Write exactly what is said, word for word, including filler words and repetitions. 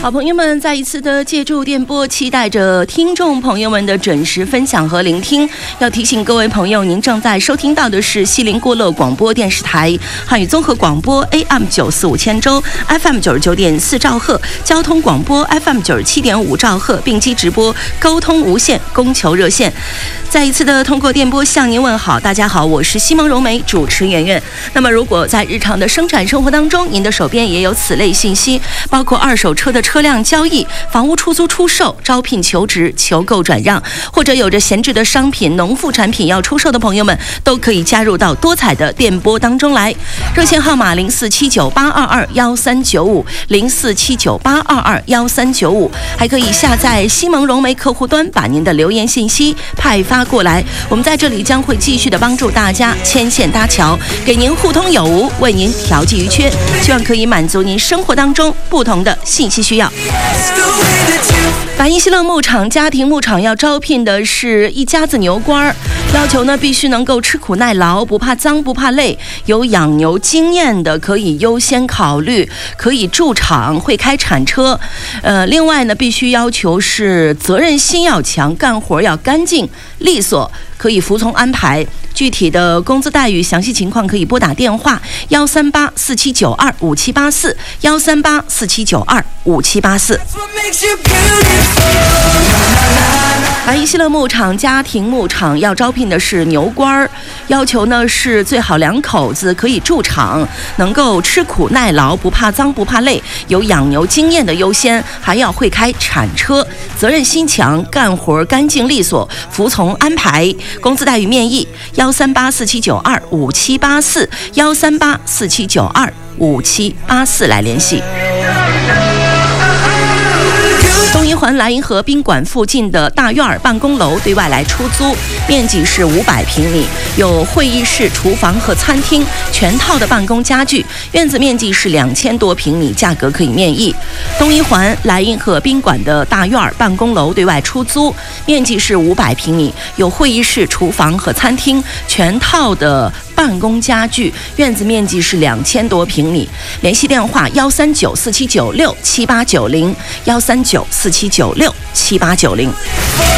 好朋友们，再一次的借助电波，期待着听众朋友们的准时分享和聆听。要提醒各位朋友，您正在收听到的是西林郭勒广播电视台汉语综合广播 A M 九四五千州 F M 九十九点四兆赫，交通广播 F M 九十七点五兆赫，并机直播沟通无线供求热线。再一次的通过电波向您问好，大家好，我是西蒙柔梅，主持圆圆。那么，如果在日常的生产生活当中，您的手边也有此类信息，包括二手车的车辆交易、房屋出租出售、招聘求职、求购转让，或者有着闲置的商品、农副产品要出售的朋友们，都可以加入到多彩的电波当中来。热线号码零四七九八二二幺三九五零四七九八二二幺三九五，还可以下载西蒙融媒客户端，把您的留言信息派发过来。我们在这里将会继续的帮助大家牵线搭桥，给您互通有无，为您调剂余缺，希望可以满足您生活当中不同的信息需要。百亿西乐牧场家庭牧场要招聘的是一家子牛倌，要求呢必须能够吃苦耐劳，不怕脏不怕累，有养牛经验的可以优先考虑，可以驻场，会开铲车。呃，另外呢必须要求是责任心要强，干活要干净利索，可以服从安排。具体的工资待遇详细情况可以拨打电话幺三八四七九二五七八四幺三八四七九二五七八四。百亿西乐牧场家庭牧场要招聘的是牛倌，要求呢是最好两口子可以驻场，能够吃苦耐劳，不怕脏不怕累，有养牛经验的优先，还要会开铲车，责任心强，干活干净利索，服从安排。工资待遇面议幺三八四七九二五七八四幺三八四七九二五七八四来联系。东一环莱茵河宾馆附近的大院办公楼对外来出租，面积是五百平米，有会议室、厨房和餐厅，全套的办公家具，院子面积是两千多平米，价格可以面议。东一环莱茵河宾馆的大院办公楼对外出租，面积是五百平米，有会议室、厨房和餐厅，全套的办公家具，院子面积是两千多平米。联系电话幺三九四七九六七八九零幺三九四七九六七八九零。